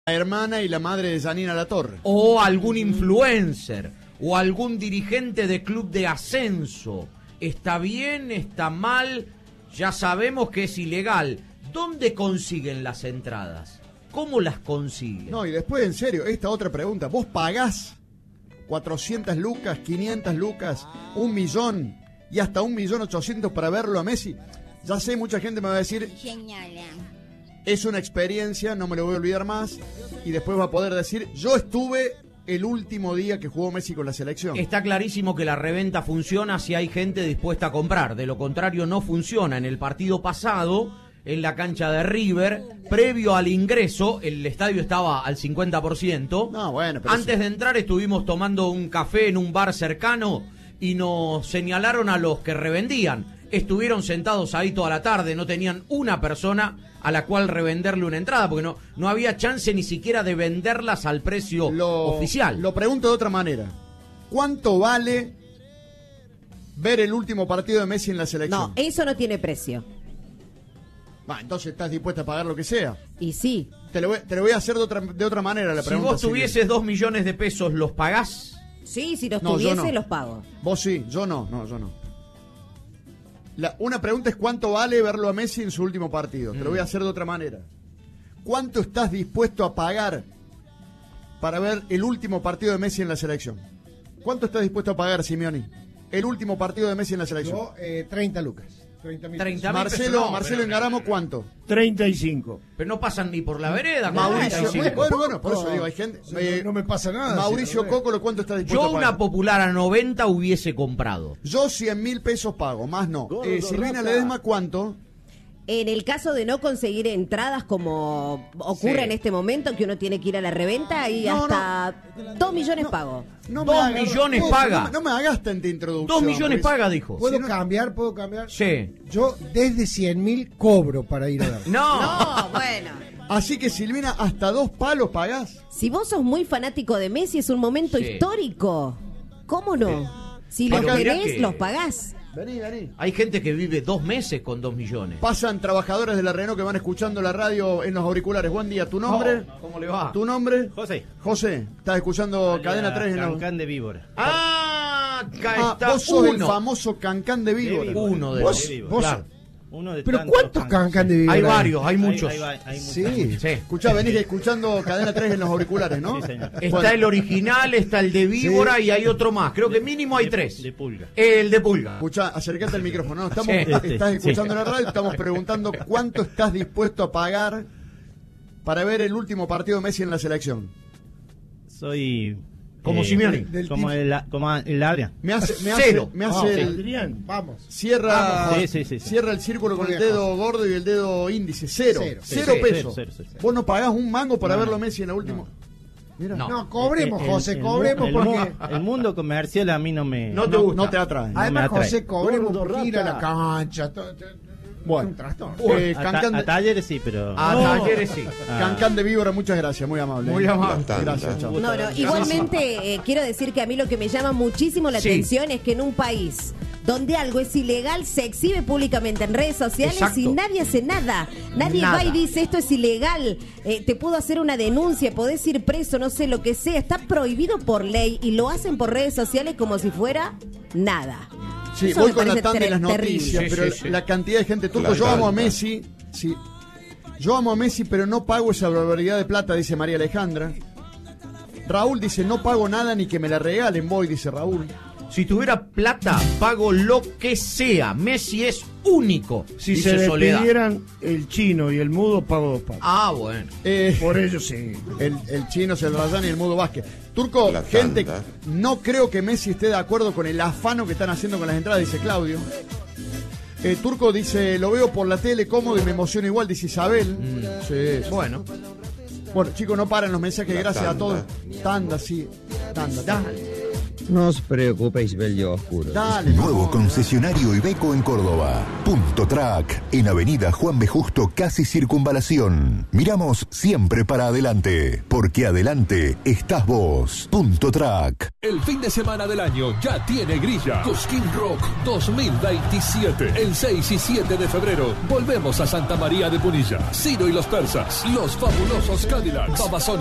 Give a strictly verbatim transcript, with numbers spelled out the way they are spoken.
La hermana y la madre de Janina Latorre. O algún influencer, o algún dirigente de club de ascenso. ¿Está bien? ¿Está mal? Ya sabemos que es ilegal. ¿Dónde consiguen las entradas? ¿Cómo las consiguen? No, y después, en serio, esta otra pregunta. ¿Vos pagás cuatrocientas lucas, quinientas lucas, un millón y hasta un millón ochocientos para verlo a Messi? Ya sé, mucha gente me va a decir... Señora. Es una experiencia, no me lo voy a olvidar más. Y después va a poder decir, yo estuve el último día que jugó Messi con la selección. Está clarísimo que la reventa funciona si hay gente dispuesta a comprar. De lo contrario, no funciona. En el partido pasado, en la cancha de River, previo al ingreso, el estadio estaba al cincuenta por ciento. No, bueno, pero Antes sí. de entrar estuvimos tomando un café en un bar cercano y nos señalaron a los que revendían. Estuvieron sentados ahí toda la tarde, no tenían una persona a la cual revenderle una entrada, porque no, no había chance ni siquiera de venderlas al precio lo, oficial. Lo pregunto de otra manera. ¿Cuánto vale ver el último partido de Messi en la selección? No, eso no tiene precio. Va, entonces estás dispuesta a pagar lo que sea. Y sí. Te lo voy, te lo voy a hacer de otra, de otra manera la Si pregunta. vos tuvieses dos millones de pesos, ¿los pagás? Sí, si los No, yo tuviese, no. los pago. Vos sí, yo no, no, yo no. La, una pregunta es cuánto vale verlo a Messi en su último partido. Mm. Te lo voy a hacer de otra manera. ¿Cuánto estás dispuesto a pagar para ver el último partido de Messi en la selección? ¿Cuánto estás dispuesto a pagar, Simeoni? El último partido de Messi en la selección. Yo, eh, treinta lucas. treinta mil. Marcelo, no, Marcelo pero, Engaramo, ¿cuánto? treinta y cinco. Pero no pasan ni por la vereda. Mauricio, treinta y cinco. bueno, bueno, por eso digo, hay gente... No, eh, no me pasa nada. Mauricio si Cócolo, ¿cuánto está dispuesto Yo a pagar? una popular a noventa hubiese comprado. Yo cien mil pesos pago, más no. Eh, Silvina Ledesma, ¿cuánto? En el caso de no conseguir entradas como ocurre Sí. en este momento, que uno tiene que ir a la reventa, y No, hasta dos millones pago. No Dos hagas- millones no, paga. No, me- no me hagas tanta introducción. Dos millones pues. paga, dijo. ¿Puedo Si no- cambiar? ¿Puedo cambiar? Sí. Yo desde cien mil cobro para ir a ver. No. No, bueno. Así que, Silvina, ¿hasta dos palos pagás? Si vos sos muy fanático de Messi, es un momento Sí. histórico. ¿Cómo no? Si los Pero mirá querés, que- los pagás. Vení, vení. Hay gente que vive dos meses con dos millones. Pasan trabajadores de la Renault que van escuchando la radio en los auriculares. Buen día, ¿tu nombre? Oh, ¿Cómo le va? ¿Tu nombre? José. José, estás escuchando Cadena tres en la... Cancán de víbora. Ah, acá Ah, está vos sos el uno. famoso Cancán de Víbora. Uno de Vos- los. De víbora. vos- Claro. Uno de ¿Pero tantos cuántos cancan de víbora? Hay varios, hay muchos. Hay, hay, hay Sí. muchos. Sí. Escuchá, venís escuchando Cadena tres en los auriculares, ¿no? Sí, señor. Está Bueno. el original, está el de víbora Sí. y hay otro más. Creo que mínimo hay De- tres. de pulga. El de pulga. Escuchá, acércate al micrófono. No, estamos, Sí. estás escuchando Sí. la radio, estamos preguntando cuánto estás dispuesto a pagar para ver el último partido de Messi en la selección. Soy. Como Simeone. del Como tipo- el, como el Adrián. Me hace, me hace, Cero. me hace Vamos, el- Adrián, vamos. cierra, Vamos, sí, sí, sí, sí. cierra el círculo con Muy el bien, dedo gordo y el dedo índice. Cero. Cero. Cero, Sí, sí, pesos. cero, cero, cero. Vos no pagás un mango para No, verlo a no. Messi en la última. Mira. No. No, cobremos, El- el- José, el- cobremos el, porque... mu- el mundo comercial a mí no me. No te gusta. No te atrae. me Además, atrae. José, cobremos Gordo porque ir a la rata. cancha. to- to- Bueno. un trastorno. Eh, a, Cancán ta- de- a talleres sí, pero. A talleres sí. Ah. Cancán de Víbora, muchas gracias, muy amable. Muy amable. Gracias, chao. No, no, igualmente eh, quiero decir que a mí lo que me llama muchísimo la Sí. atención es que en un país donde algo es ilegal se exhibe públicamente en redes sociales Exacto. y nadie hace nada. Nadie Nada. va y dice esto es ilegal, eh, te puedo hacer una denuncia, podés ir preso, no sé lo que sea. Está prohibido por ley y lo hacen por redes sociales como si fuera nada. Sí, Eso voy me con la parece tanda de ter- las terrible. noticias, Sí, pero sí, sí. la cantidad de gente turco, yo amo a Messi, sí. Yo amo a Messi, pero no pago esa barbaridad de plata, dice María Alejandra. Raúl dice, no pago nada ni que me la regalen, voy, dice Raúl. Si tuviera plata, pago lo que sea. Messi es único. Si dice se Soledad. despidieran el chino y el mudo, pago dos pagos. Ah, bueno. Eh, Por ello sí. el, el chino es el Rayán y el Mudo Vázquez. Turco, gente, no creo que Messi esté de acuerdo con el afano que están haciendo con las entradas, dice Claudio. Eh, Turco dice, lo veo por la tele cómodo y me emociona igual, dice Isabel. Sí, Bueno. bueno, chicos, no paran los mensajes, gracias a todos. Tanda, sí, tanda. tanda. No os preocupéis, bello oscuro. Dale. Nuevo no, concesionario Iveco en Córdoba. Punto Track, en Avenida Juan B. Justo, casi Circunvalación. Miramos siempre para adelante, porque adelante estás vos. Punto Track. El fin de semana del año ya tiene grilla. Cosquín Rock dos mil veintisiete. El seis y siete de febrero volvemos a Santa María de Punilla. Ciro y los Persas, los fabulosos Cadillacs, Babasónicos,